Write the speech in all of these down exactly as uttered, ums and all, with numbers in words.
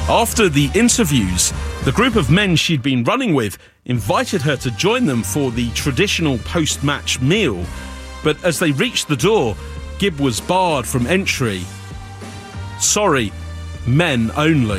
After the interviews, the group of men she'd been running with invited her to join them for the traditional post-match meal. But as they reached the door, Gibb was barred from entry. Sorry, men only.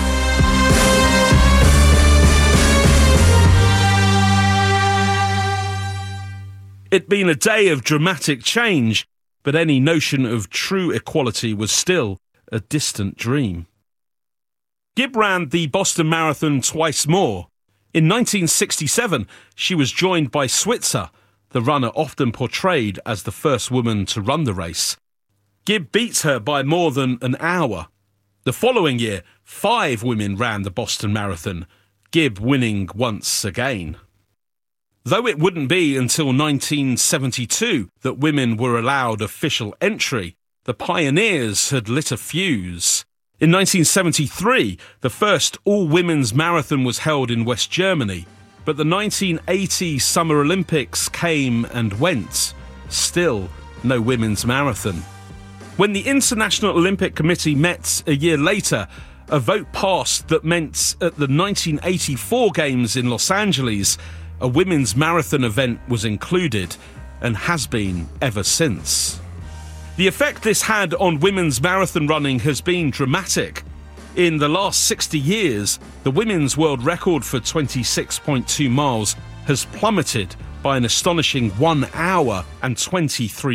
It'd been a day of dramatic change, but any notion of true equality was still a distant dream. Gibb ran the Boston Marathon twice more. In nineteen sixty-seven, she was joined by Switzer, the runner often portrayed as the first woman to run the race. Gibb beat her by more than an hour. The following year, five women ran the Boston Marathon, Gibb winning once again. Though it wouldn't be until nineteen seventy-two that women were allowed official entry, the pioneers had lit a fuse. In nineteen seventy-three, the first all-women's marathon was held in West Germany, but the nineteen eighty Summer Olympics came and went. Still, no women's marathon. When the International Olympic Committee met a year later, a vote passed that meant at the nineteen eighty-four Games in Los Angeles, a women's marathon event was included and has been ever since. The effect this had on women's marathon running has been dramatic. In the last sixty years, the women's world record for twenty-six point two miles has plummeted by an astonishing one hour and twenty-three